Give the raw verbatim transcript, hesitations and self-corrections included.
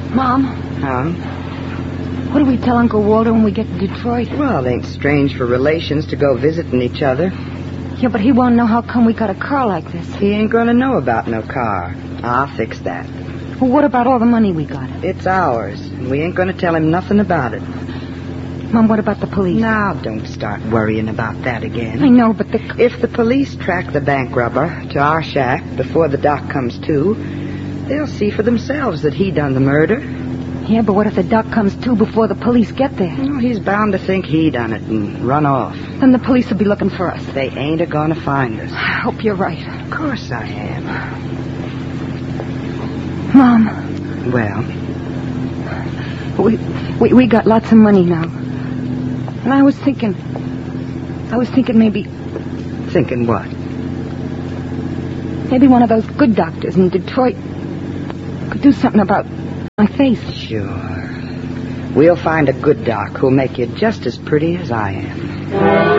Mom? Huh? What do we tell Uncle Walter when we get to Detroit? Well, it ain't strange for relations to go visiting each other. Yeah, but he won't know how come we got a car like this. He ain't gonna know about no car. I'll fix that. Well, what about all the money we got? It's ours, and we ain't gonna tell him nothing about it. Mom, what about the police? Now, don't start worrying about that again. I know, but the... If the police track the bank robber to our shack before the doc comes to, they'll see for themselves that he done the murder. Yeah, but what if the doc comes to before the police get there? Well, he's bound to think he done it and run off. Then the police will be looking for us. They ain't a-gonna find us. I hope you're right. Of course I am. Mom. Well? We, we, we got lots of money now. And I was thinking... I was thinking maybe... Thinking what? Maybe one of those good doctors in Detroit could do something about my face. Sure. We'll find a good doc who'll make you just as pretty as I am.